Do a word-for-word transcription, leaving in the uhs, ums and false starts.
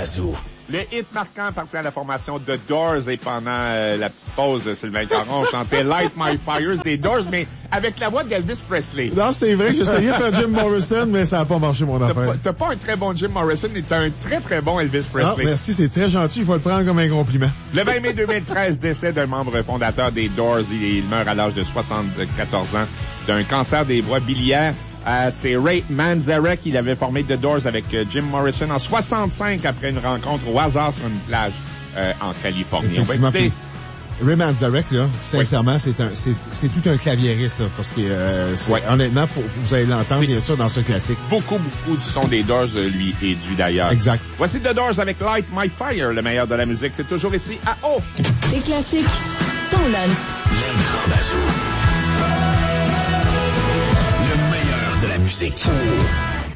Bazou. Le hit marquant appartient à la formation The Doors et pendant euh, la petite pause, Sylvain Caron chantait Light My Fires des Doors, mais avec la voix d'Elvis Presley. Non, c'est vrai que j'essayais de faire Jim Morrison, mais ça n'a pas marché, mon T'as affaire. pas, t'as pas un très bon Jim Morrison, mais t'as un très très bon Elvis Presley. Ah, merci, c'est très gentil, je vais le prendre comme un compliment. Le vingt mai deux mille treize, décès d'un membre fondateur des Doors. Il, il meurt à l'âge de soixante-quatorze ans d'un cancer des voies biliaires. Euh, c'est Ray Manzarek. Il avait formé The Doors avec euh, Jim Morrison en soixante-cinq après une rencontre au hasard sur une plage euh, en Californie. On va écouter... Ray Manzarek, là, sincèrement, oui. c'est un, c'est, c'est tout un claviériste, là, parce que, euh, c'est, ouais. honnêtement, faut, vous allez l'entendre, c'est bien sûr, dans ce classique. Beaucoup, beaucoup du son des Doors, lui, est dû d'ailleurs. Exact. Voici The Doors avec Light My Fire, le meilleur de la musique. C'est toujours ici à O. Des classiques, ton lance. Les grands Bazou. Le meilleur de la musique.